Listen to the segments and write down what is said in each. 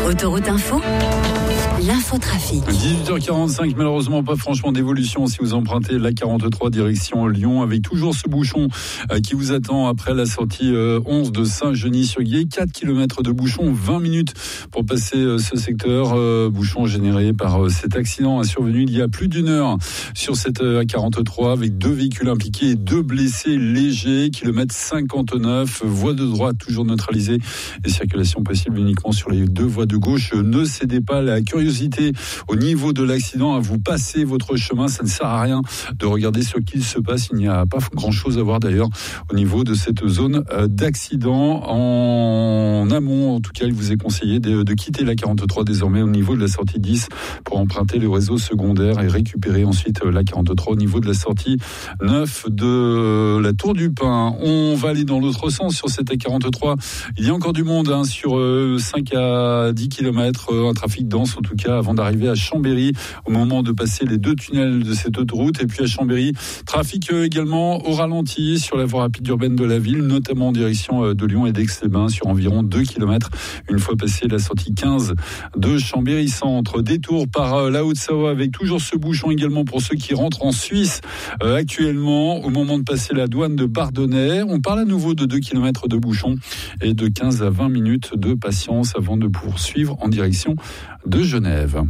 Autoroute Info, l'infotrafic. 18h45, malheureusement pas franchement d'évolution si vous empruntez la 43 direction Lyon, avec toujours ce bouchon qui vous attend après la sortie 11 de Saint-Genis-sur-Guiers. 4 km de bouchon, 20 minutes pour passer ce secteur. Bouchon généré par cet accident survenu il y a plus d'une heure sur cette A43 avec 2 véhicules impliqués et 2 blessés légers. Kilomètre 59, voie de droite toujours neutralisée et circulation possible uniquement sur les 2 voies de gauche. Ne cédez pas à la curiosité au niveau de l'accident, à vous passer votre chemin. Ça ne sert à rien de regarder ce qu'il se passe. Il n'y a pas grand chose à voir d'ailleurs au niveau de cette zone d'accident. En amont, en tout cas, il vous est conseillé de quitter la 43 désormais au niveau de la sortie 10 pour emprunter le réseau secondaire et récupérer ensuite la 43 au niveau de la sortie 9 de la Tour du Pin. On va aller dans l'autre sens sur cette 43. Il y a encore du monde sur 5 à 10 km, un trafic dense en tout cas avant d'arriver à Chambéry au moment de passer les 2 tunnels de cette autoroute. Et puis à Chambéry, trafic également au ralenti sur la voie rapide urbaine de la ville, notamment en direction de Lyon et d'Aix-les-Bains sur environ 2 km une fois passé la sortie 15 de Chambéry Centre. Détour par la Haute-Savoie avec toujours ce bouchon également pour ceux qui rentrent en Suisse actuellement au moment de passer la douane de Bardonnay. On parle à nouveau de 2 km de bouchon et de 15 à 20 minutes de patience avant de poursuivre en direction de Genève.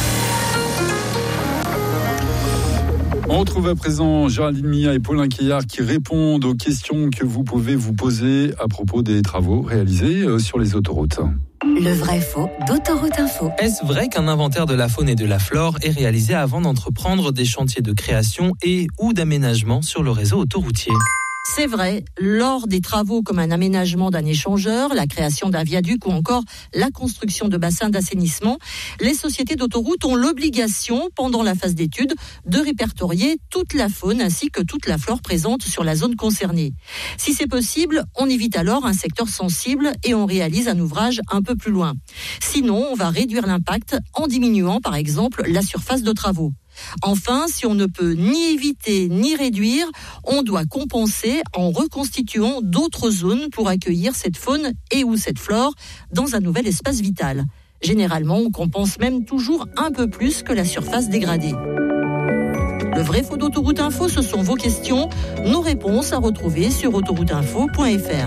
On retrouve à présent Géraldine Mia et Paulin Quillard qui répondent aux questions que vous pouvez vous poser à propos des travaux réalisés sur les autoroutes. Le vrai-faux d'Autoroute Info. Est-ce vrai qu'un inventaire de la faune et de la flore est réalisé avant d'entreprendre des chantiers de création et ou d'aménagement sur le réseau autoroutier ? C'est vrai, lors des travaux comme un aménagement d'un échangeur, la création d'un viaduc ou encore la construction de bassins d'assainissement, les sociétés d'autoroutes ont l'obligation, pendant la phase d'étude, de répertorier toute la faune ainsi que toute la flore présente sur la zone concernée. Si c'est possible, on évite alors un secteur sensible et on réalise un ouvrage un peu plus loin. Sinon, on va réduire l'impact en diminuant par exemple la surface de travaux. Enfin, si on ne peut ni éviter ni réduire, on doit compenser en reconstituant d'autres zones pour accueillir cette faune et ou cette flore dans un nouvel espace vital. Généralement, on compense même toujours un peu plus que la surface dégradée. Le vrai-faux d'Autoroute Info, ce sont vos questions, nos réponses à retrouver sur autorouteinfo.fr.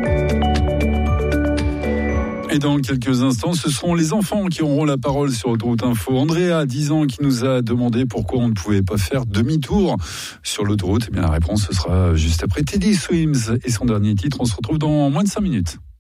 Et dans quelques instants, ce seront les enfants qui auront la parole sur Autoroute Info. Andrea, 10 ans, qui nous a demandé pourquoi on ne pouvait pas faire demi-tour sur l'autoroute. Eh bien, la réponse, ce sera juste après Teddy Swims et son dernier titre. On se retrouve dans moins de 5 minutes.